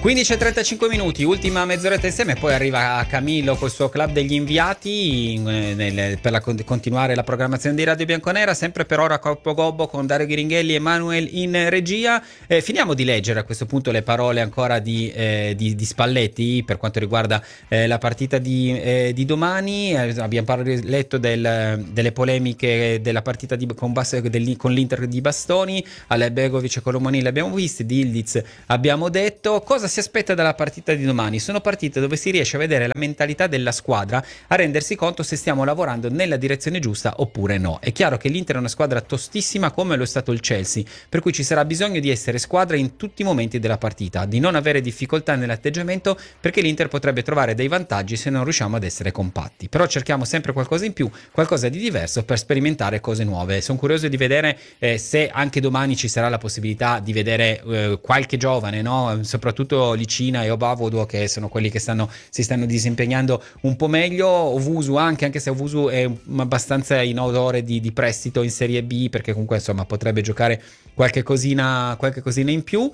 15:35 minuti, ultima mezz'oretta insieme, poi arriva Camillo col suo club degli inviati per continuare la programmazione di Radio Bianconera, sempre per ora Coppo Gobbo con Dario Ghiringhelli e Manuel in regia. Finiamo di leggere a questo punto le parole ancora di Spalletti per quanto riguarda la partita di domani. Abbiamo letto delle polemiche della partita con l'Inter di Bastoni, alle Begovic e Colomoni le abbiamo viste, di Ildiz abbiamo detto. Cosa si aspetta dalla partita di domani? Sono partite dove si riesce a vedere la mentalità della squadra, a rendersi conto se stiamo lavorando nella direzione giusta oppure no. È chiaro che l'Inter è una squadra tostissima come lo è stato il Chelsea, per cui ci sarà bisogno di essere squadra in tutti i momenti della partita, di non avere difficoltà nell'atteggiamento, perché l'Inter potrebbe trovare dei vantaggi se non riusciamo ad essere compatti. Però cerchiamo sempre qualcosa in più, qualcosa di diverso per sperimentare cose nuove. Sono curioso di vedere se anche domani ci sarà la possibilità di vedere qualche giovane, no? Soprattutto Licina e Obavodo, che sono quelli che si stanno disimpegnando un po' meglio. Ovusu anche se Ovusu è abbastanza in odore di prestito in Serie B, perché comunque insomma potrebbe giocare qualche cosina in più.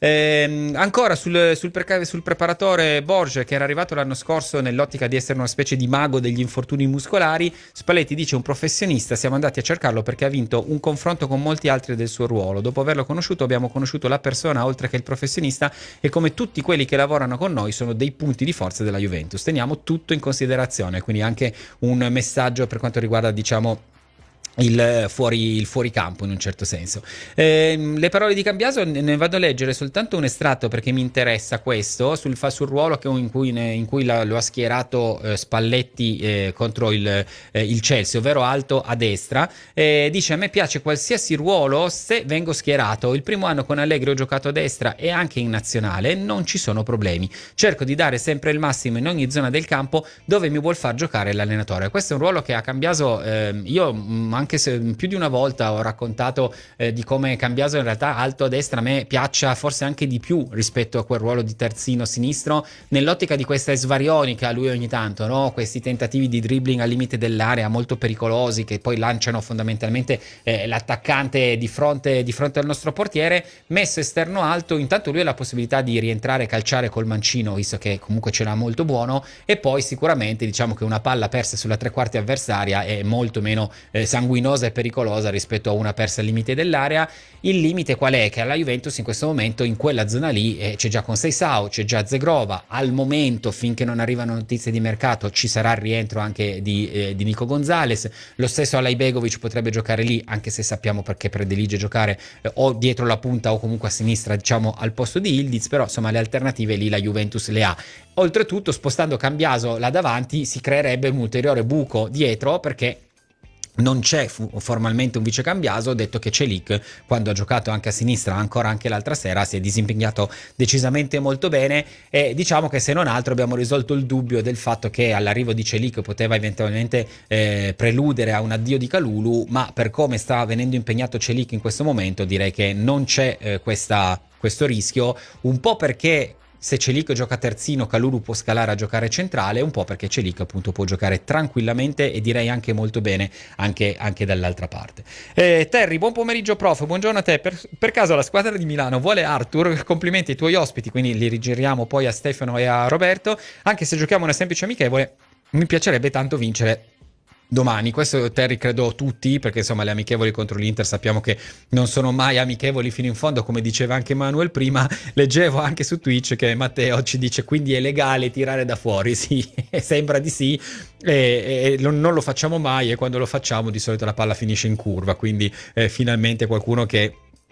Ancora sul preparatore Borges, che era arrivato l'anno scorso nell'ottica di essere una specie di mago degli infortuni muscolari. Spalletti dice: un professionista, siamo andati a cercarlo perché ha vinto un confronto con molti altri del suo ruolo. Dopo averlo conosciuto abbiamo conosciuto la persona oltre che il professionista, e come tutti quelli che lavorano con noi sono dei punti di forza della Juventus. Teniamo tutto in considerazione, quindi anche un messaggio per quanto riguarda, diciamo, il fuoricampo in un certo senso. Le parole di Cambiaso ne vado a leggere soltanto un estratto perché mi interessa questo sul ruolo in cui lo ha schierato Spalletti contro il Chelsea, ovvero alto a destra. Dice: a me piace qualsiasi ruolo se vengo schierato. Il primo anno con Allegri ho giocato a destra e anche in nazionale, non ci sono problemi, cerco di dare sempre il massimo in ogni zona del campo dove mi vuol far giocare l'allenatore. Questo è un ruolo che a Cambiaso io anche se più di una volta ho raccontato di come Cambiaso in realtà alto a destra a me piaccia forse anche di più rispetto a quel ruolo di terzino sinistro, nell'ottica di queste svarioni che ha lui ogni tanto, no? Questi tentativi di dribbling al limite dell'area molto pericolosi che poi lanciano fondamentalmente l'attaccante di fronte al nostro portiere. Messo esterno alto, intanto lui ha la possibilità di rientrare e calciare col mancino, visto che comunque ce l'ha molto buono, e poi sicuramente diciamo che una palla persa sulla tre quarti avversaria è molto meno sanguinosa e pericolosa rispetto a una persa al limite dell'area. Il limite qual è? Che alla Juventus in questo momento in quella zona lì c'è già Conceição, c'è già Zegrova. Al momento, finché non arrivano notizie di mercato, ci sarà il rientro anche di Nico Gonzalez. Lo stesso Alay Begovic potrebbe giocare lì, anche se sappiamo perché predilige giocare o dietro la punta o comunque a sinistra, diciamo al posto di Ildiz, però insomma le alternative lì la Juventus le ha. Oltretutto, spostando Cambiaso là davanti si creerebbe un ulteriore buco dietro, perché non c'è formalmente un vice Cambiaso, detto che Celik, quando ha giocato anche a sinistra, ancora anche l'altra sera, si è disimpegnato decisamente molto bene, e diciamo che se non altro abbiamo risolto il dubbio del fatto che all'arrivo di Celik poteva eventualmente preludere a un addio di Kalulu, ma per come sta venendo impegnato Celik in questo momento direi che non c'è questo rischio, un po' perché se Celik gioca terzino, Kalulu può scalare a giocare centrale, un po' perché Celik appunto può giocare tranquillamente e direi anche molto bene anche dall'altra parte. Terry, buon pomeriggio prof, buongiorno a te. Per caso la squadra di Milano vuole Arthur? Complimenti ai tuoi ospiti, quindi li rigiriamo poi a Stefano e a Roberto. Anche se giochiamo una semplice amichevole, mi piacerebbe tanto vincere domani. Questo Terry credo tutti, perché insomma le amichevoli contro l'Inter sappiamo che non sono mai amichevoli fino in fondo, come diceva anche Manuel prima. Leggevo anche su Twitch che Matteo ci dice: quindi è legale tirare da fuori? Sì, sembra di sì, e non lo facciamo mai, e quando lo facciamo di solito la palla finisce in curva, quindi finalmente qualcuno che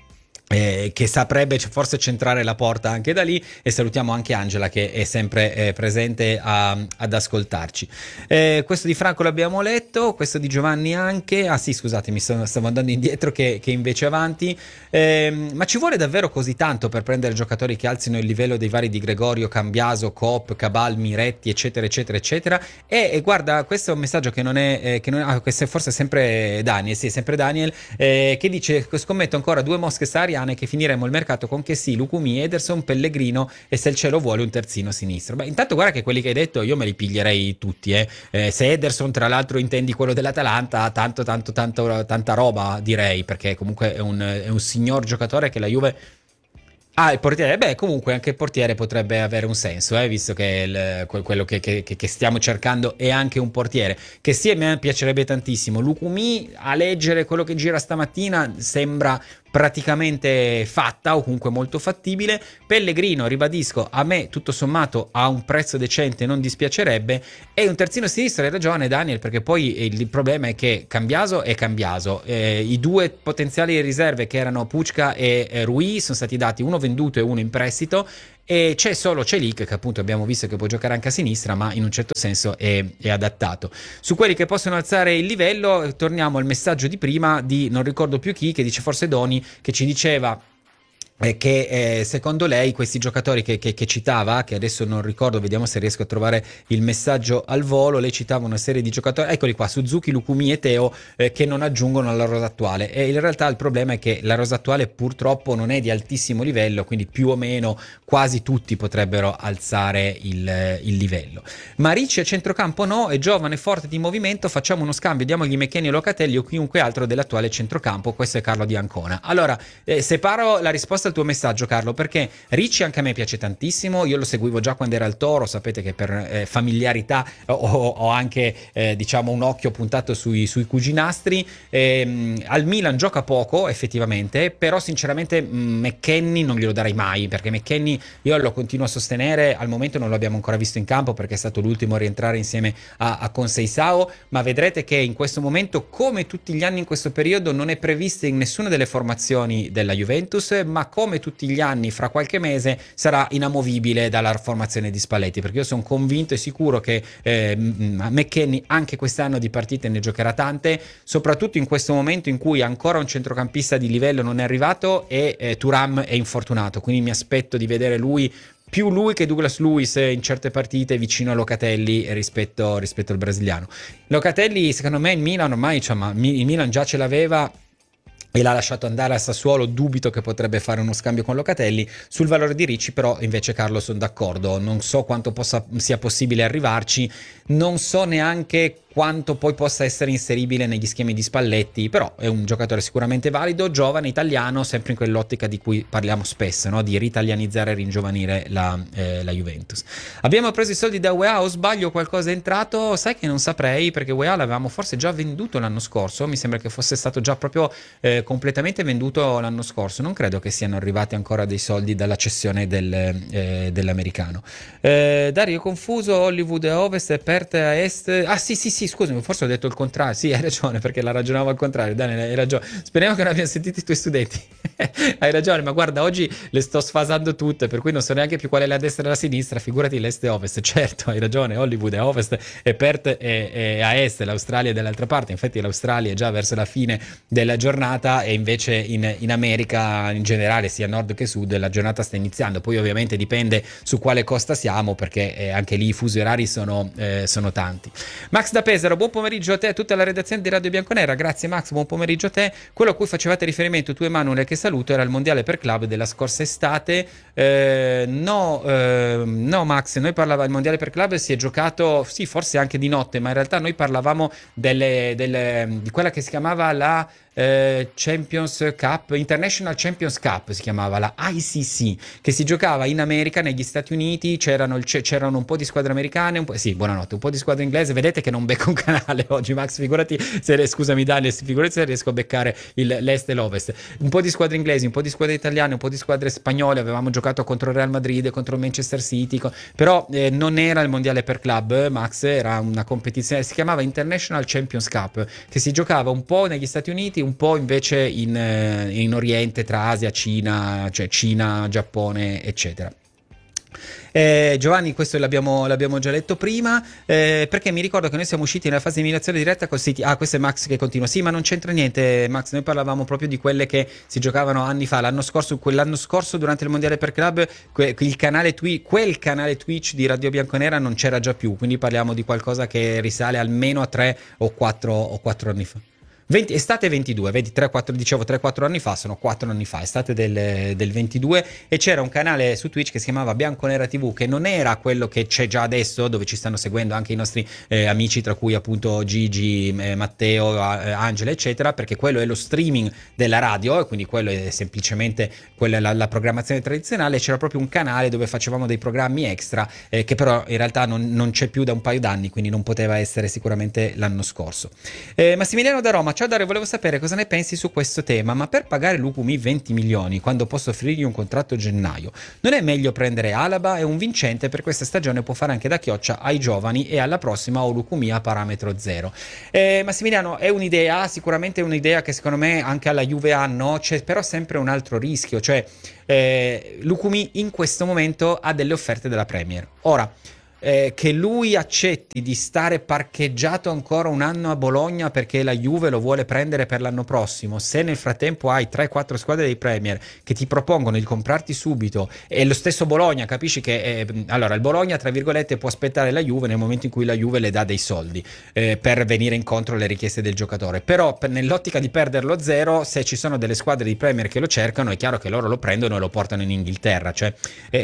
saprebbe forse centrare la porta anche da lì. E salutiamo anche Angela che è sempre presente ad ascoltarci. Questo di Franco l'abbiamo letto, questo di Giovanni anche. Ah sì, scusatemi, stavo andando indietro che invece avanti. Ma ci vuole davvero così tanto per prendere giocatori che alzino il livello dei vari Di Gregorio, Cambiaso, Coop, Cabal, Miretti eccetera eccetera eccetera? E guarda, questo è un messaggio che non è questo è forse sempre Daniel, sì, sempre Daniel, che dice: scommetto ancora 2 mosche sahariane che finiremo il mercato con Kessie, Lukumi, Ederson, Pellegrino e, se il cielo vuole, un terzino sinistro. Beh, intanto guarda che quelli che hai detto io me li piglierei tutti, se Ederson tra l'altro intendi quello dell'Atalanta, tanta roba direi, perché comunque è un signor giocatore che la Juve Ah, il portiere, beh, comunque anche il portiere potrebbe avere un senso, visto che quello che stiamo cercando è anche un portiere. Che sì, a me piacerebbe tantissimo. Lukumi, a leggere quello che gira stamattina, sembra praticamente fatta o comunque molto fattibile. Pellegrino, ribadisco, a me tutto sommato a un prezzo decente non dispiacerebbe. E un terzino sinistro, hai ragione Daniel, perché poi il problema è che Cambiaso è Cambiaso. I due potenziali riserve che erano Pucca e Rui sono stati dati, uno venduto e uno in prestito, e c'è solo Celik che appunto abbiamo visto che può giocare anche a sinistra, ma in un certo senso è adattato. Su quelli che possono alzare il livello torniamo al messaggio di prima di non ricordo più chi, che dice forse Doni, che ci diceva che secondo lei questi giocatori che citava, che adesso non ricordo, vediamo se riesco a trovare il messaggio al volo, lei citava una serie di giocatori, eccoli qua, Suzuki, Lukumi e Teo, che non aggiungono alla rosa attuale, e in realtà il problema è che la rosa attuale purtroppo non è di altissimo livello, quindi più o meno quasi tutti potrebbero alzare il livello. Marici a centrocampo no, è giovane, forte di movimento, facciamo uno scambio, diamogli McKennie, Locatelli o chiunque altro dell'attuale centrocampo. Questo è Carlo di Ancona. Allora, separo la risposta al tuo messaggio, Carlo, perché Ricci anche a me piace tantissimo, io lo seguivo già quando era al Toro, sapete che per familiarità ho anche diciamo un occhio puntato sui cuginastri. Al Milan gioca poco effettivamente, però sinceramente McKennie non glielo darei mai, perché McKennie io lo continuo a sostenere, al momento non lo abbiamo ancora visto in campo perché è stato l'ultimo a rientrare insieme a Conceição, ma vedrete che in questo momento, come tutti gli anni in questo periodo, non è prevista in nessuna delle formazioni della Juventus, ma come tutti gli anni fra qualche mese sarà inamovibile dalla formazione di Spalletti, perché io sono convinto e sicuro che McKennie anche quest'anno di partite ne giocherà tante, soprattutto in questo momento in cui ancora un centrocampista di livello non è arrivato e Thuram è infortunato, quindi mi aspetto di vedere più lui che Douglas Luiz in certe partite vicino a Locatelli rispetto al brasiliano. Locatelli secondo me in Milan ormai, insomma, il Milan già ce l'aveva e l'ha lasciato andare al Sassuolo, dubito che potrebbe fare uno scambio con Locatelli. Sul valore di Ricci però invece, Carlo, sono d'accordo, non so quanto sia possibile arrivarci, non so neanche quanto poi possa essere inseribile negli schemi di Spalletti, però è un giocatore sicuramente valido, giovane, italiano, sempre in quell'ottica di cui parliamo spesso, no? Di ritalianizzare e ringiovanire la Juventus. Abbiamo preso i soldi da UEA, o sbaglio, qualcosa è entrato? Sai che non saprei, perché UEA l'avevamo forse già venduto l'anno scorso, mi sembra che fosse stato già proprio completamente venduto l'anno scorso, non credo che siano arrivati ancora dei soldi dalla cessione dell'americano. Dario, confuso, Hollywood a ovest e Perth a est. Ah sì, scusami, forse ho detto il contrario. Sì, hai ragione, perché la ragionavo al contrario. Daniel, hai ragione. Speriamo che non abbiano sentito i tuoi studenti. Hai ragione, ma guarda, oggi le sto sfasando tutte, per cui non so neanche più qual è la destra e la sinistra, figurati l'est e ovest. Certo, hai ragione, Hollywood è a ovest e Perth è a est, l'Australia è dall'altra parte. Infatti l'Australia è già verso la fine della giornata e invece in America in generale, sia nord che sud, la giornata sta iniziando. Poi ovviamente dipende su quale costa siamo, perché anche lì i fusi orari sono tanti. Max da Pesaro, buon pomeriggio a te e a tutta la redazione di Radio Bianconera. Grazie Max, buon pomeriggio a te. Quello a cui facevate riferimento tu, Emanuele, che saluto, era il mondiale per club della scorsa estate. No Max, noi parlavamo, il mondiale per club si è giocato, sì, forse anche di notte, ma in realtà noi parlavamo di quella che si chiamava la Champions Cup, International Champions Cup si chiamava, la ICC, che si giocava in America, negli Stati Uniti. C'erano un po' di squadre americane, buonanotte, un po' di squadre inglese. Vedete che non becco un canale oggi, Max, figurati scusami Daniel, figurati se riesco a beccare l'est e l'ovest. Un po' di squadre inglesi, un po' di squadre italiane, un po' di squadre spagnole. Avevamo giocato contro il Real Madrid, contro il Manchester City, però non era il mondiale per club, Max, era una competizione, si chiamava International Champions Cup, che si giocava un po' negli Stati Uniti, un po' invece in Oriente, tra Asia, Cina, cioè Cina, Giappone, eccetera. Giovanni, questo l'abbiamo già letto prima, perché mi ricordo che noi siamo usciti nella fase di eliminazione diretta col City. Ah, questo è Max che continua. Sì, ma non c'entra niente, Max, noi parlavamo proprio di quelle che si giocavano anni fa, l'anno scorso durante il mondiale per club, quel canale Twitch di Radio Bianconera non c'era già più, quindi parliamo di qualcosa che risale almeno a 3 o 4 anni fa. Estate 22, vedi 3-4, dicevo 3-4 anni fa, sono 4 anni fa, estate del 22, e c'era un canale su Twitch che si chiamava Bianconera TV, che non era quello che c'è già adesso, dove ci stanno seguendo anche i nostri amici, tra cui appunto Gigi, Matteo, Angela eccetera, perché quello è lo streaming della radio e quindi quello è semplicemente la programmazione tradizionale. C'era proprio un canale dove facevamo dei programmi extra che però in realtà non c'è più da un paio d'anni, quindi non poteva essere sicuramente l'anno scorso. Massimiliano da Roma: ciao Dario, volevo sapere cosa ne pensi su questo tema, ma per pagare Lukumi 20 milioni quando posso offrirgli un contratto a gennaio, non è meglio prendere Alaba? È un vincente per questa stagione, può fare anche da chioccia ai giovani e alla prossima ho Lukumi a parametro zero. Massimiliano, è un'idea, sicuramente è un'idea che secondo me anche alla Juve hanno, c'è però sempre un altro rischio, cioè Lukumi in questo momento ha delle offerte della Premier. Ora, che lui accetti di stare parcheggiato ancora un anno a Bologna perché la Juve lo vuole prendere per l'anno prossimo, se nel frattempo hai 3-4 squadre dei Premier che ti propongono di comprarti subito, e lo stesso Bologna, capisci che allora il Bologna tra virgolette può aspettare la Juve nel momento in cui la Juve le dà dei soldi per venire incontro alle richieste del giocatore, però nell'ottica di perderlo a zero, se ci sono delle squadre di Premier che lo cercano, è chiaro che loro lo prendono e lo portano in Inghilterra, cioè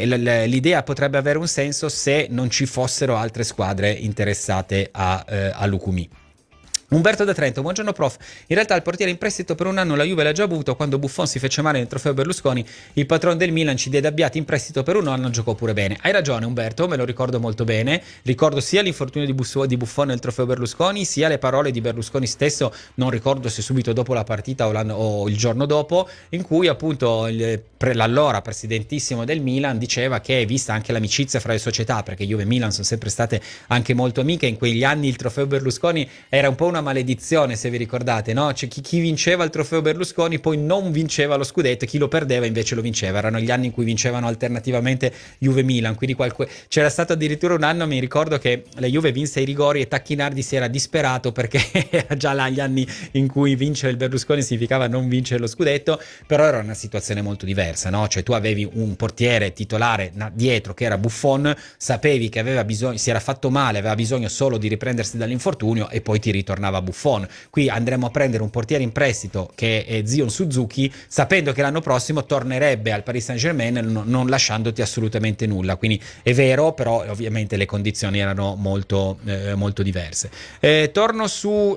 l'idea potrebbe avere un senso se non ci fossero altre squadre interessate a Lukumi. Umberto da Trento: buongiorno prof, in realtà il portiere in prestito per un anno la Juve l'ha già avuto, quando Buffon si fece male nel trofeo Berlusconi il patron del Milan ci diede Abbiati in prestito per un anno, giocò pure bene. Hai ragione Umberto, me lo ricordo molto bene, ricordo sia l'infortunio di Buffon nel trofeo Berlusconi, sia le parole di Berlusconi stesso, non ricordo se subito dopo la partita o il giorno dopo, in cui appunto l'allora presidentissimo del Milan diceva che, vista anche l'amicizia fra le società, perché Juve e Milan sono sempre state anche molto amiche, in quegli anni il trofeo Berlusconi era un po' una maledizione, se vi ricordate, no? Cioè, chi vinceva il trofeo Berlusconi poi non vinceva lo scudetto, chi lo perdeva invece lo vinceva. Erano gli anni in cui vincevano alternativamente Juve e Milan, quindi c'era stato addirittura un anno, mi ricordo, che la Juve vinse i rigori e Tacchinardi si era disperato perché era già là gli anni in cui vincere il Berlusconi significava non vincere lo scudetto, però era una situazione molto diversa, no? Cioè tu avevi un portiere titolare dietro che era Buffon, sapevi che aveva bisogno, si era fatto male, aveva bisogno solo di riprendersi dall'infortunio e poi ti ritornava Buffon. Qui andremo a prendere un portiere in prestito che è Zion Suzuki, sapendo che l'anno prossimo tornerebbe al Paris Saint-Germain, non lasciandoti assolutamente nulla. Quindi è vero, però ovviamente le condizioni erano molto diverse. Torno su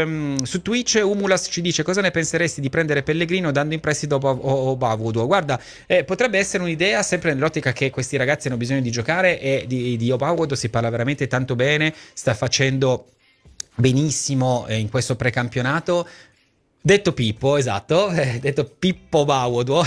Twitch. Umulas ci dice: cosa ne penseresti di prendere Pellegrino dando in prestito Obavudo? Guarda, potrebbe essere un'idea, sempre nell'ottica che questi ragazzi hanno bisogno di giocare, e di Obavudo si parla veramente tanto bene, sta facendo benissimo in questo precampionato. Detto Pippo, esatto, detto Pippo Baudo,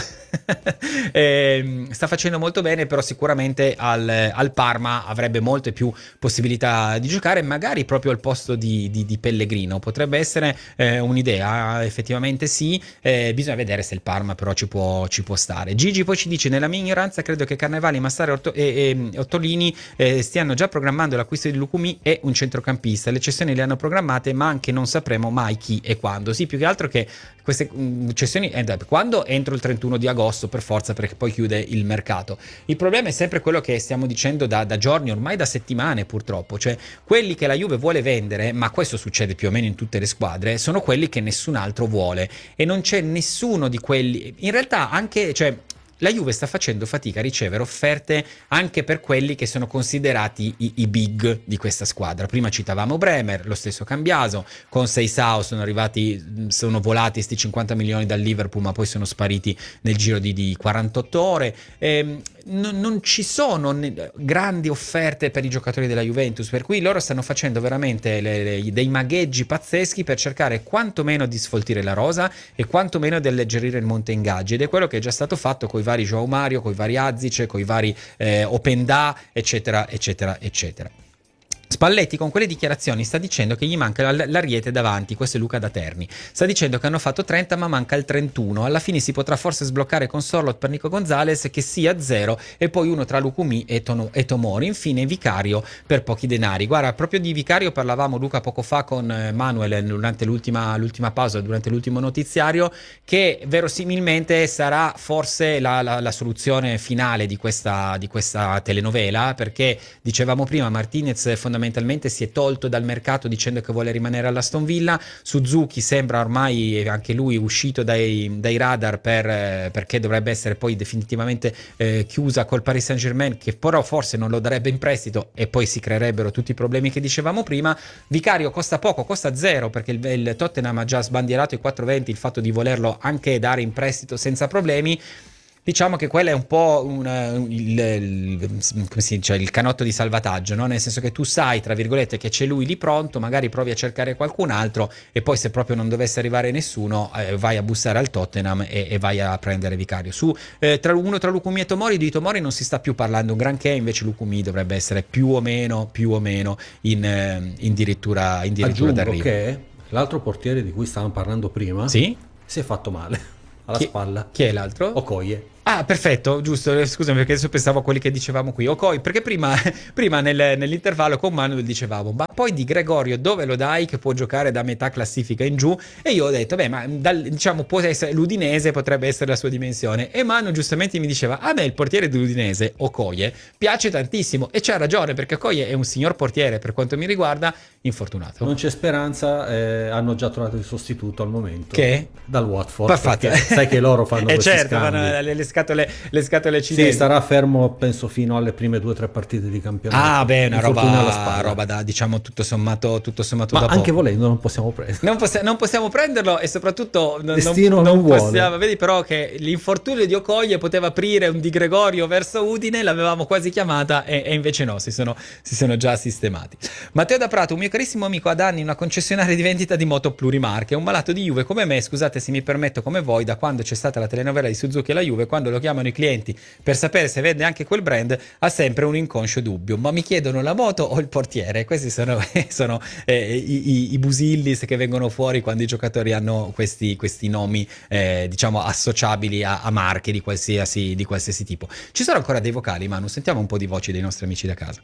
sta facendo molto bene, però sicuramente al Parma avrebbe molte più possibilità di giocare, magari proprio al posto di Pellegrino. Potrebbe essere un'idea, effettivamente sì, bisogna vedere se il Parma però ci può stare. Gigi poi ci dice: nella mia ignoranza credo che Carnevali, Massaro e Ottolini stiano già programmando l'acquisto di Lukumi e un centrocampista. Le cessioni le hanno programmate, ma anche non sapremo mai chi e quando. Sì, più che altro che queste cessioni quando? Entro il 31 di agosto per forza, perché poi chiude il mercato. Il problema è sempre quello che stiamo dicendo da giorni, ormai da settimane purtroppo, cioè quelli che la Juve vuole vendere, ma questo succede più o meno in tutte le squadre, sono quelli che nessun altro vuole, e non c'è nessuno di quelli, in realtà anche, cioè la Juve sta facendo fatica a ricevere offerte anche per quelli che sono considerati i big di questa squadra. Prima citavamo Bremer, lo stesso Cambiaso, con Seisao sono volati sti 50 milioni dal Liverpool, ma poi sono spariti nel giro di 48 ore. Non ci sono grandi offerte per i giocatori della Juventus, per cui loro stanno facendo veramente dei magheggi pazzeschi per cercare quantomeno di sfoltire la rosa e quantomeno di alleggerire il monte ingaggi, ed è quello che è già stato fatto con i vari João Mario, con i vari Azic, con i vari Openda, eccetera eccetera eccetera. Spalletti con quelle dichiarazioni sta dicendo che gli manca l'Ariete davanti. Questo è Luca da Terni. Sta dicendo che hanno fatto 30 ma manca il 31. Alla fine si potrà forse sbloccare con Sorlot per Nico Gonzalez, che sia 0, e poi uno tra Lukumi e Tomori. Infine Vicario per pochi denari. Guarda, proprio di Vicario parlavamo, Luca, poco fa con Manuel durante l'ultima pausa, durante l'ultimo notiziario, che verosimilmente sarà forse la soluzione finale di questa telenovela, perché dicevamo prima Martinez fondamentalmente fondamentalmente si è tolto dal mercato dicendo che vuole rimanere all'Aston Villa. Suzuki sembra ormai anche lui uscito dai radar perché dovrebbe essere poi definitivamente chiusa col Paris Saint-Germain, che però forse non lo darebbe in prestito e poi si creerebbero tutti i problemi che dicevamo prima. Vicario costa poco, costa zero, perché il Tottenham ha già sbandierato i 420 il fatto di volerlo anche dare in prestito senza problemi. Diciamo che quello è un po' come si dice, il canotto di salvataggio, no? Nel senso che tu sai, tra virgolette, che c'è lui lì pronto, magari provi a cercare qualcun altro e poi se proprio non dovesse arrivare nessuno vai a bussare al Tottenham e vai a prendere Vicario. Tra Lukumi e Tomori, di Tomori non si sta più parlando un granché, invece Lukumi dovrebbe essere più o meno addirittura d'arrivo. Che l'altro portiere di cui stavamo parlando prima sì? Si è fatto male alla spalla. Chi è l'altro? Okoye. Ah, perfetto, giusto, scusami perché adesso pensavo a quelli che dicevamo qui. Ok, perché prima nell'intervallo con Manuel dicevamo, ma poi di Gregorio dove lo dai che può giocare da metà classifica in giù? E io ho detto, beh, ma diciamo può essere l'Udinese, potrebbe essere la sua dimensione. E Manu giustamente mi diceva, a me il portiere dell'Udinese, Okoye, piace tantissimo. E c'ha ragione, perché Okoye è un signor portiere per quanto mi riguarda, infortunato. Non c'è speranza, hanno già trovato il sostituto al momento. Che? Dal Watford. Perché sai che loro fanno questi certo, scambi. Fanno le scatole cinesi. Sì, starà fermo penso fino alle prime 2 o 3 partite di campionato. Ah, beh, una roba da, diciamo, tutto sommato ma da anche poco. volendo non possiamo prenderlo. Non possiamo prenderlo e soprattutto non vuole. possiamo. Vedi però che l'infortunio di Okoye poteva aprire un Di Gregorio verso Udine, l'avevamo quasi chiamata e invece no, si sono già sistemati. Matteo da Prato, un mio carissimo amico, ha da anni una concessionaria di vendita di moto plurimarche, un malato di Juve come me, scusate se mi permetto, come voi, da quando c'è stata la telenovela di Suzuki e la Juve, quando lo chiamano i clienti per sapere se vende anche quel brand, ha sempre un inconscio dubbio, ma mi chiedono la moto o il portiere? Questi sono i busillis che vengono fuori quando i giocatori hanno questi nomi diciamo associabili a marche di qualsiasi tipo. Ci sono ancora dei vocali, Manu? Sentiamo un po' di voci dei nostri amici da casa.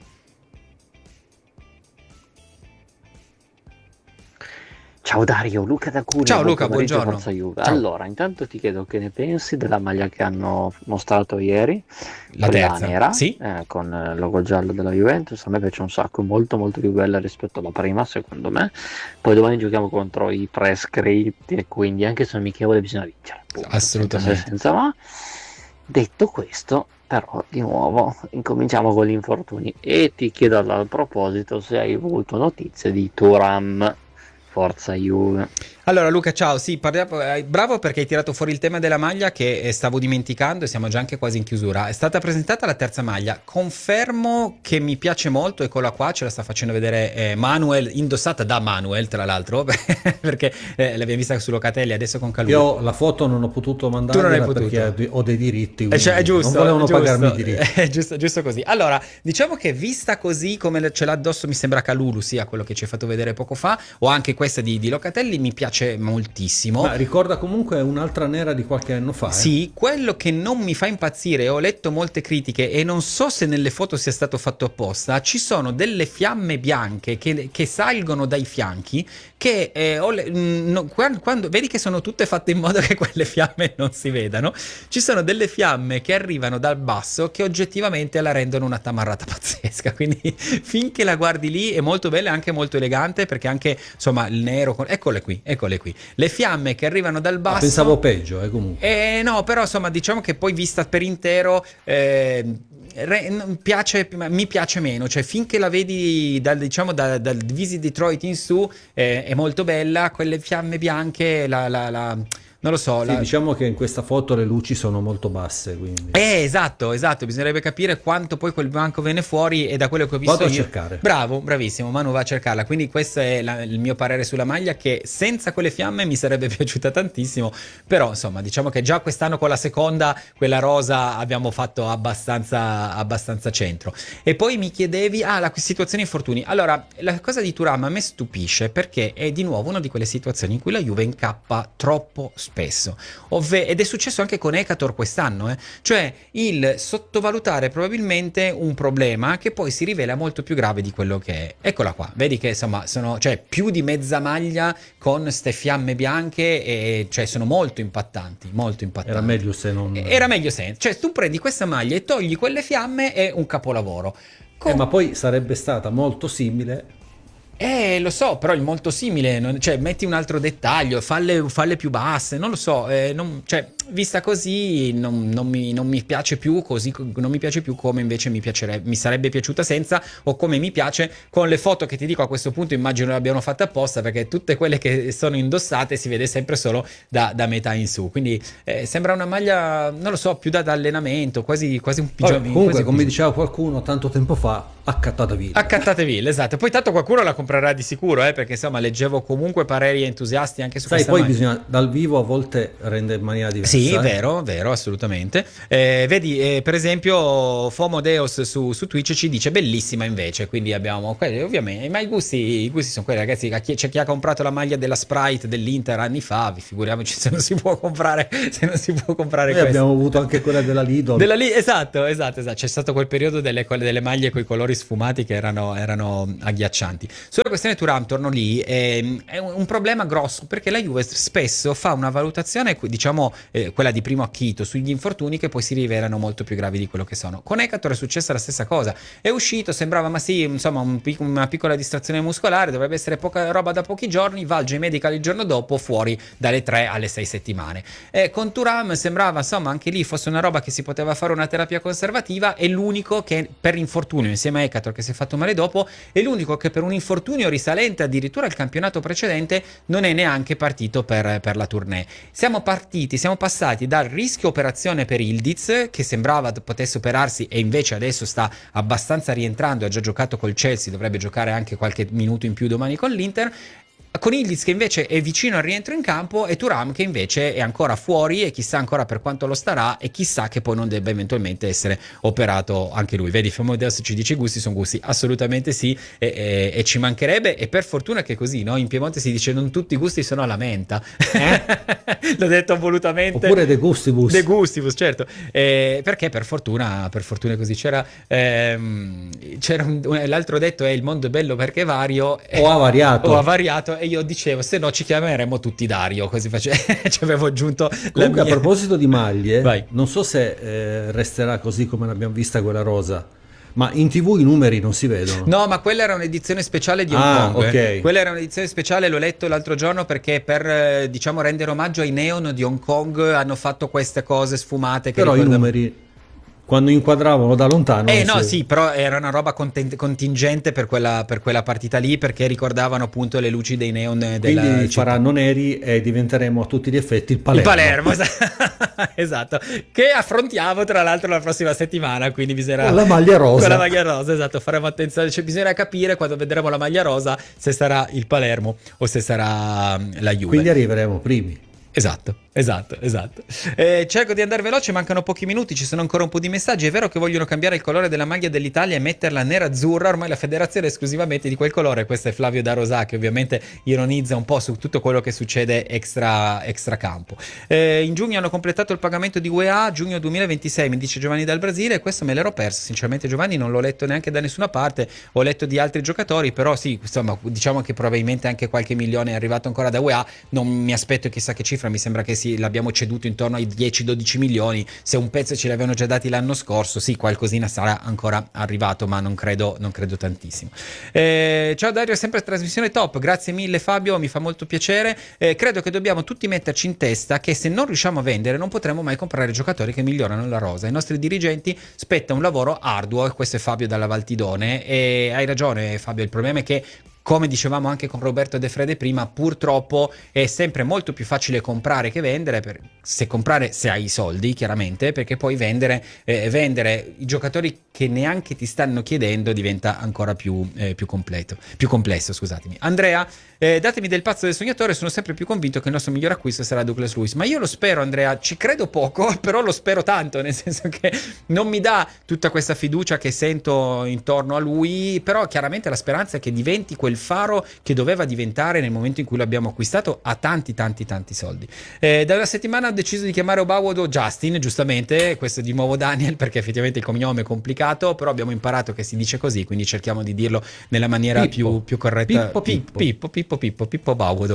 Ciao Dario, Luca da Cuneo. Ciao Luca, buongiorno. Forza Juve. Ciao. Allora, intanto ti chiedo che ne pensi della maglia che hanno mostrato ieri, la quella terza, nera, sì? con il logo giallo della Juventus. A me piace un sacco, molto molto più bella rispetto alla prima, secondo me. Poi domani giochiamo contro i prescritti e quindi anche se amichevole bisogna vincere. Assolutamente. Senza ma. Detto questo, però, di nuovo, incominciamo con gli infortuni e ti chiedo al proposito se hai avuto notizie di Thuram. Forza Juve. Allora Luca, ciao, sì, bravo perché hai tirato fuori il tema della maglia che stavo dimenticando e siamo già anche quasi in chiusura. È stata presentata la terza maglia, confermo che mi piace molto, eccola qua, ce la sta facendo vedere Manuel, indossata da Manuel tra l'altro, perché l'abbiamo vista su Locatelli, adesso con Calulu. Io la foto non ho potuto mandarla perché ho dei diritti, è giusto, non volevano pagarmi i diritti. È giusto così. Allora, diciamo che vista così come ce l'ha addosso mi sembra Calulu, sia quello che ci hai fatto vedere poco fa, o anche questa di Locatelli, mi piace moltissimo. Ma ricorda comunque un'altra nera di qualche anno fa. Sì, quello che non mi fa impazzire, ho letto molte critiche e non so se nelle foto sia stato fatto apposta, ci sono delle fiamme bianche che salgono dai fianchi che quando vedi che sono tutte fatte in modo che quelle fiamme non si vedano, ci sono delle fiamme che arrivano dal basso che oggettivamente la rendono una tamarrata pazzesca, quindi finché la guardi lì è molto bella e anche molto elegante, perché anche insomma il nero eccole qui, le fiamme che arrivano dal basso. Pensavo peggio, comunque. No, però insomma diciamo che poi vista per intero mi piace meno, cioè finché la vedi dal Visit Detroit in su è molto bella, quelle fiamme bianche non lo so. Sì, diciamo che in questa foto le luci sono molto basse, quindi. Esatto, bisognerebbe capire quanto poi quel bianco viene fuori, e da quello che ho visto vado a cercare. Bravo, bravissimo, Manu va a cercarla, quindi questo è il mio parere sulla maglia, che senza quelle fiamme mi sarebbe piaciuta tantissimo, però insomma diciamo che già quest'anno con la seconda, quella rosa, abbiamo fatto abbastanza centro. E poi mi chiedevi la situazione infortuni. Allora, la cosa di Thuram a me stupisce perché è di nuovo una di quelle situazioni in cui la Juve incappa troppo spesso, ed è successo anche con Ekator quest'anno, cioè il sottovalutare probabilmente un problema che poi si rivela molto più grave di quello che è. Eccola qua, vedi che insomma sono più di mezza maglia con ste fiamme bianche e cioè sono molto impattanti. Era meglio se non... Era meglio se, cioè tu prendi questa maglia e togli quelle fiamme, è un capolavoro. Ma poi sarebbe stata molto simile. Lo so, però è molto simile, cioè metti un altro dettaglio, falle più basse, non lo so, cioè, vista così non mi piace più così, non mi piace più come invece mi sarebbe piaciuta senza, o come mi piace con le foto che ti dico a questo punto, immagino l'abbiano fatte apposta, perché tutte quelle che sono indossate si vede sempre solo da metà in su, quindi sembra una maglia, non lo so, più da allenamento, quasi un pigiama. Comunque, come diceva qualcuno tanto tempo fa, accattatevi. Accattatevi, esatto. Poi tanto qualcuno la comprerà di sicuro, perché insomma leggevo comunque pareri entusiasti anche su questa poi maglia. bisogna, dal vivo a volte rende in maniera diversa. Sì, vero, assolutamente. Vedi, per esempio, Fomodeos su Twitch ci dice bellissima invece, quindi abbiamo ovviamente, ma i gusti sono quelli, ragazzi. C'è chi ha comprato la maglia della Sprite dell'Inter anni fa, figuriamoci se non si può comprare Noi abbiamo avuto anche quella della Lidl. Esatto. C'è stato quel periodo delle maglie con i colori sfumati che erano agghiaccianti. Sulla questione Thuram, torno lì, è un problema grosso, perché la Juve spesso fa una valutazione, diciamo, quella di primo acchito sugli infortuni, che poi si rivelano molto più gravi di quello che sono. Con Ekator è successa la stessa cosa, è uscito, sembrava ma sì, insomma, una piccola distrazione muscolare, dovrebbe essere poca roba da pochi giorni, va al J-Medical il giorno dopo, fuori dalle 3 alle 6 settimane. Con Thuram sembrava, insomma, anche lì fosse una roba che si poteva fare una terapia conservativa, è l'unico che per infortunio, insieme a Ekator che si è fatto male dopo, è l'unico che per un infortunio risalente addirittura al campionato precedente non è neanche partito per la tournée. Siamo passati dal rischio operazione per Ildiz, che sembrava potesse operarsi e invece adesso sta abbastanza rientrando, ha già giocato col Chelsea, dovrebbe giocare anche qualche minuto in più domani con l'Inter, con Ildiz che invece è vicino al rientro in campo, e Thuram che invece è ancora fuori e chissà ancora per quanto lo starà, e chissà che poi non debba eventualmente essere operato anche lui. Vedi, Fomodeus ci dice i gusti sono gusti, assolutamente sì, e ci mancherebbe, e per fortuna che è così, no? In Piemonte si dice non tutti i gusti sono alla menta. L'ho detto volutamente. Oppure de gustibus, certo, perché per fortuna è così. C'era l'altro detto è il mondo è bello perché vario, o ha variato, e io dicevo se no ci chiameremmo tutti Dario, così ci avevo aggiunto. Comunque, a proposito di maglie, vai. Non so se resterà così come l'abbiamo vista quella rosa, ma in TV i numeri non si vedono. No, ma quella era un'edizione speciale di Hong Kong. Okay. Quella era un'edizione speciale, l'ho letto l'altro giorno, perché per diciamo rendere omaggio ai neon di Hong Kong hanno fatto queste cose sfumate che però i numeri quando inquadravano da lontano. Sì, però era una roba contingente per quella partita lì, perché ricordavano appunto le luci dei neon della quindi città. faranno neri e diventeremo a tutti gli effetti il Palermo. Esatto, che affrontiamo tra l'altro la prossima settimana, quindi bisognerà con la maglia rosa, esatto, faremo attenzione, cioè bisognerà capire quando vedremo la maglia rosa se sarà il Palermo o se sarà la Juve. Quindi arriveremo primi. Esatto. Cerco di andare veloce, mancano pochi minuti, ci sono ancora un po' di messaggi. È vero che vogliono cambiare il colore della maglia dell'Italia e metterla nera-azzurra, ormai la federazione è esclusivamente di quel colore. Questo è Flavio da Rosà, che ovviamente ironizza un po' su tutto quello che succede extra campo. In giugno hanno completato il pagamento di UEA, giugno 2026, mi dice Giovanni dal Brasile, e questo me l'ero perso, sinceramente Giovanni non l'ho letto neanche da nessuna parte, ho letto di altri giocatori, però sì, insomma, diciamo che probabilmente anche qualche milione è arrivato ancora da UEA, non mi aspetto chissà che cifra, mi sembra che l'abbiamo ceduto intorno ai 10-12 milioni, se un pezzo ce l'avevano già dati l'anno scorso, sì, qualcosina sarà ancora arrivato, ma non credo tantissimo. Ciao Dario, sempre trasmissione top, grazie mille Fabio, mi fa molto piacere. Credo che dobbiamo tutti metterci in testa che se non riusciamo a vendere non potremo mai comprare giocatori che migliorano la rosa. Ai nostri dirigenti spetta un lavoro arduo, e questo è Fabio dalla Valtidone, e hai ragione Fabio, il problema è che, come dicevamo anche con Roberto De Frede prima, purtroppo è sempre molto più facile comprare che vendere, se hai i soldi chiaramente, perché poi vendere i giocatori che neanche ti stanno chiedendo diventa ancora più complesso, scusatemi. Andrea, datemi del pazzo del sognatore, sono sempre più convinto che il nostro miglior acquisto sarà Douglas Luiz, ma io lo spero Andrea, ci credo poco, però lo spero tanto, nel senso che non mi dà tutta questa fiducia che sento intorno a lui, però chiaramente la speranza è che diventi quel quel faro che doveva diventare nel momento in cui l'abbiamo acquistato a tanti soldi. Da una settimana ho deciso di chiamare Obawodo Justin, giustamente, questo è di nuovo Daniel, perché effettivamente il cognome è complicato, però abbiamo imparato che si dice così, quindi cerchiamo di dirlo nella maniera più corretta. Pippo Obawodo.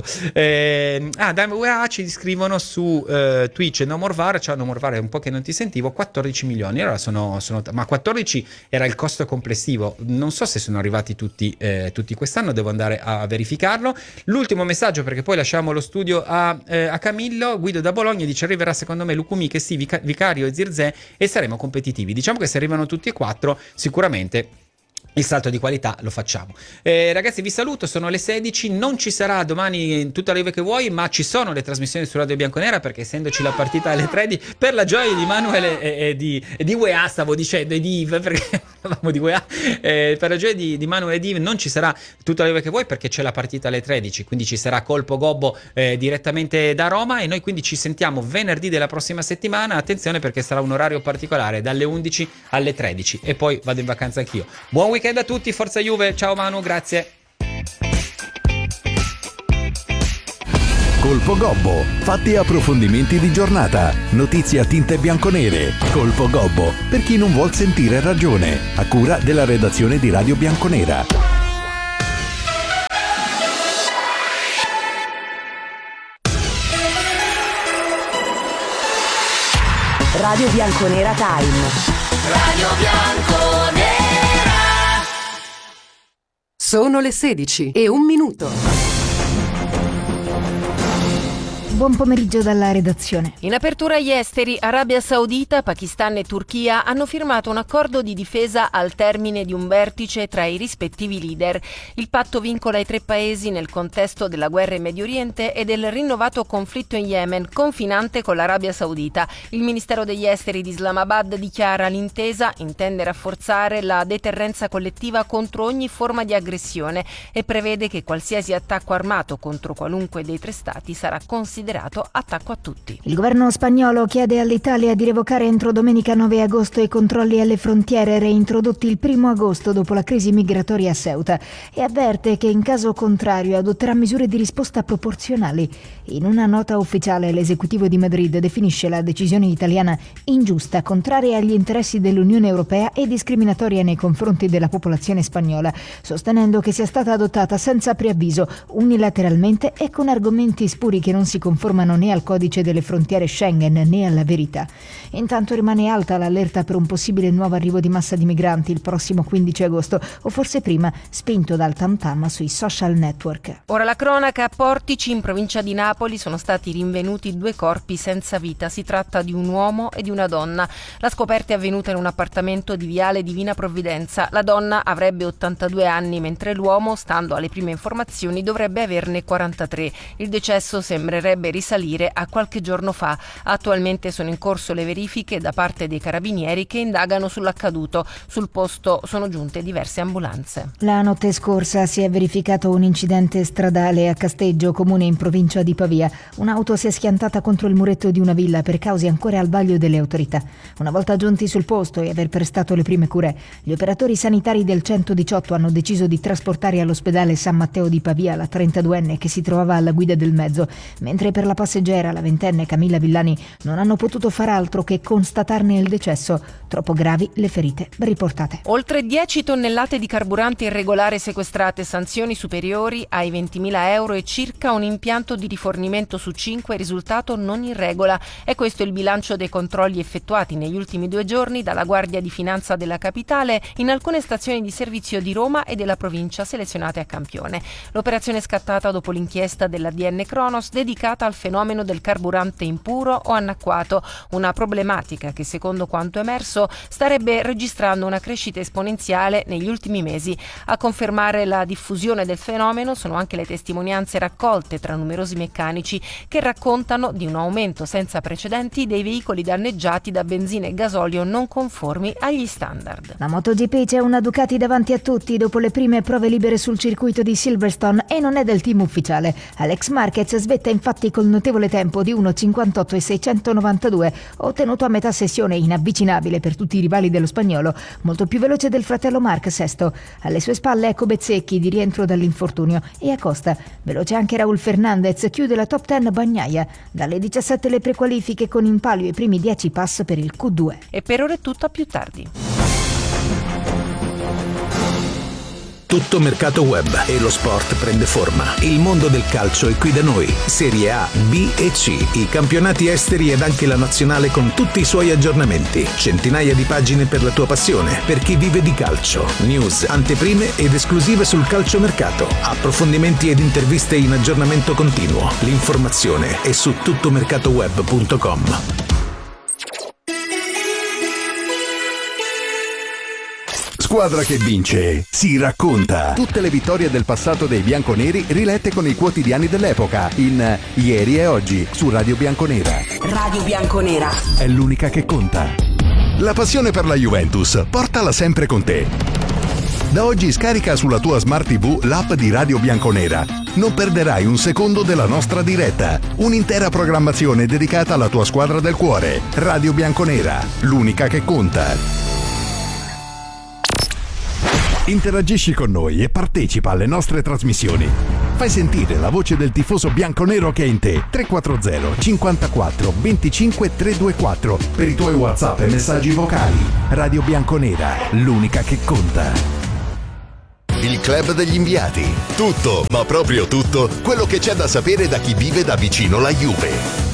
Ci scrivono su Twitch, No More VAR, ciao No More VAR, è un po' che non ti sentivo, 14 milioni, allora ma 14 era il costo complessivo, non so se sono arrivati tutti quest'anno, devo andare a verificarlo. L'ultimo messaggio, perché poi lasciamo lo studio a Camillo. Guido da Bologna dice: arriverà secondo me Lukumi, che sì, Vicario e Zirze, e saremo competitivi. Diciamo che se arrivano tutti e quattro sicuramente il salto di qualità lo facciamo. Ragazzi, vi saluto, sono le 16, non ci sarà domani tutta la live che vuoi, ma ci sono le trasmissioni su Radio Bianconera, perché essendoci la partita alle 13, per la gioia di Manuel e di UEA, stavo dicendo, e di Yves, perché parlavamo di UEA, per la gioia di Manuel e di Yves non ci sarà tutta la live che vuoi, perché c'è la partita alle 13, quindi ci sarà Colpo Gobbo direttamente da Roma, e noi quindi ci sentiamo venerdì della prossima settimana. Attenzione, perché sarà un orario particolare, dalle 11 alle 13, e poi vado in vacanza anch'io. Buon weekend a tutti, forza Juve, ciao Manu, grazie. Colpo Gobbo, fatti e approfondimenti di giornata, notizie a tinte bianconere. Colpo Gobbo, per chi non vuol sentire ragione, a cura della redazione di Radio Bianconera. Radio Bianconera Time. Radio Bianconera. Sono le 16:01. Buon pomeriggio dalla redazione. In apertura agli esteri, Arabia Saudita, Pakistan e Turchia hanno firmato un accordo di difesa al termine di un vertice tra i rispettivi leader. Il patto vincola i tre paesi nel contesto della guerra in Medio Oriente e del rinnovato conflitto in Yemen, confinante con l'Arabia Saudita. Il Ministero degli Esteri di Islamabad dichiara: l'intesa intende rafforzare la deterrenza collettiva contro ogni forma di aggressione e prevede che qualsiasi attacco armato contro qualunque dei tre stati sarà considerato attacco a tutti. Il governo spagnolo chiede all'Italia di revocare entro domenica 9 agosto i controlli alle frontiere reintrodotti il 1 agosto dopo la crisi migratoria a Ceuta, e avverte che in caso contrario adotterà misure di risposta proporzionali. In una nota ufficiale l'esecutivo di Madrid definisce la decisione italiana ingiusta, contraria agli interessi dell'Unione Europea e discriminatoria nei confronti della popolazione spagnola, sostenendo che sia stata adottata senza preavviso, unilateralmente e con argomenti spuri che non si conformano né al codice delle frontiere Schengen né alla verità. Intanto rimane alta l'allerta per un possibile nuovo arrivo di massa di migranti il prossimo 15 agosto, o forse prima, spinto dal tam-tam sui social network. Ora la cronaca. A Portici, in provincia di Napoli, sono stati rinvenuti 2 corpi senza vita. Si tratta di un uomo e di una donna. La scoperta è avvenuta in un appartamento di Viale Divina Provvidenza. La donna avrebbe 82 anni, mentre l'uomo, stando alle prime informazioni, dovrebbe averne 43. Il decesso sembrerebbe risalire a qualche giorno fa. Attualmente sono in corso le verifiche da parte dei carabinieri che indagano sull'accaduto. Sul posto sono giunte diverse ambulanze. La notte scorsa si è verificato un incidente stradale a Casteggio, comune in provincia di Pavia. Un'auto si è schiantata contro il muretto di una villa per cause ancora al vaglio delle autorità. Una volta giunti sul posto e aver prestato le prime cure, gli operatori sanitari del 118 hanno deciso di trasportare all'ospedale San Matteo di Pavia la 32enne che si trovava alla guida del mezzo, mentre per la passeggera, la 20enne Camilla Villani, non hanno potuto far altro che constatarne il decesso. Troppo gravi le ferite riportate. Oltre 10 tonnellate di carburante irregolare sequestrate, sanzioni superiori ai 20.000 euro e circa un impianto di rifornimento su 5 risultato non in regola. È questo il bilancio dei controlli effettuati negli ultimi 2 giorni dalla Guardia di Finanza della Capitale in alcune stazioni di servizio di Roma e della provincia selezionate a campione. L'operazione è scattata dopo l'inchiesta dell'ADN Cronos dedicata al fenomeno del carburante impuro o annacquato, una problematica che, secondo quanto emerso, starebbe registrando una crescita esponenziale negli ultimi mesi. A confermare la diffusione del fenomeno sono anche le testimonianze raccolte tra numerosi meccanici che raccontano di un aumento senza precedenti dei veicoli danneggiati da benzina e gasolio non conformi agli standard. La MotoGP, c'è una Ducati davanti a tutti dopo le prime prove libere sul circuito di Silverstone, e non è del team ufficiale. Alex Marquez svetta infatti passati col notevole tempo di 1:58.692, ottenuto a metà sessione, inavvicinabile per tutti i rivali dello spagnolo, molto più veloce del fratello Marc, sesto. Alle sue spalle ecco Bezzecchi di rientro dall'infortunio e a costa. Veloce anche Raul Fernandez, chiude la top 10 Bagnaia. Dalle 17 le prequalifiche con in palio i primi 10 pass per il Q2. E per ora è tutto, a più tardi. Tutto mercato web e lo sport prende forma. Il mondo del calcio è qui da noi. Serie A, B e C, i campionati esteri ed anche la nazionale con tutti i suoi aggiornamenti. Centinaia di pagine per la tua passione, per chi vive di calcio. News, anteprime ed esclusive sul calciomercato. Approfondimenti ed interviste in aggiornamento continuo. L'informazione è su tuttomercatoweb.com. Squadra che vince si racconta. Tutte le vittorie del passato dei bianconeri rilette con i quotidiani dell'epoca in Ieri e Oggi su Radio Bianconera. Radio Bianconera. È l'unica che conta. La passione per la Juventus, portala sempre con te. Da oggi scarica sulla tua Smart TV l'app di Radio Bianconera. Non perderai un secondo della nostra diretta. Un'intera programmazione dedicata alla tua squadra del cuore. Radio Bianconera, l'unica che conta. Interagisci con noi e partecipa alle nostre trasmissioni. Fai sentire la voce del tifoso bianconero che è in te. 340 54 25 324 per i tuoi WhatsApp e messaggi vocali. Radio Bianconera, l'unica che conta. Il club degli inviati. Tutto, ma proprio tutto, quello che c'è da sapere da chi vive da vicino la Juve.